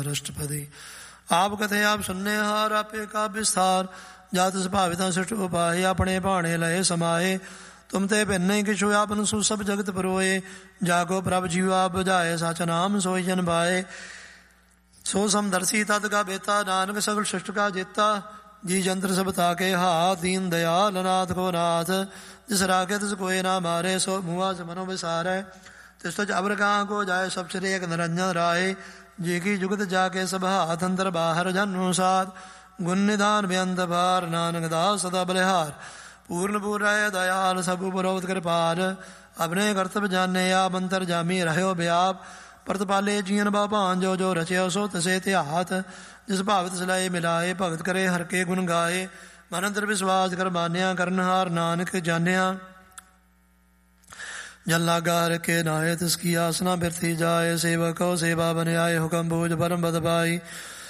राष्ट्रपति आप कथे आप सुनने हार आपे का विस्तार जात सुभाविता सृष्ट उपाय अपने भाणे लय समाये तुम ते भिन्न किशु आपन सु सब जगत परोए जागो प्रभ जीवा बुझाए साचा नाम सोई जन भाए सो समदर्शी तद का बेता नानक सगल सृष्ट का जेता जी जंत्र सब ताके हाथ दीन दयाल नाथ को नाथ जिस राखे तिस कोई ना मारे सो मुआ से मनो विसारे तिस तो अबर कहाँ को जाए सब श्री एक निरंजन राय जी की जुगत जाके सब हाथ अंतर बाहर जन्नुसाद गुण निधान बेअंत भार नानक दास सदा बलिहार पूर्ण पूराय दयाल सब उपरोध कृपाल अपने कर्तव्य जाने आप अंतर जामी रहो व्याप परतपाले जीवन बापान जो जो रचे सो तसे ते हाथ जिस भावत सिलाए मिलाए भगत करे हर के गुण गाए मन अंतर विश्वास कर मान्या करनहार नानक जान्या जल लागा हर के नाये तिसकी आसना बिरती जाए सेवक सेवा बने आए हुक्म बोझ परम बद पाई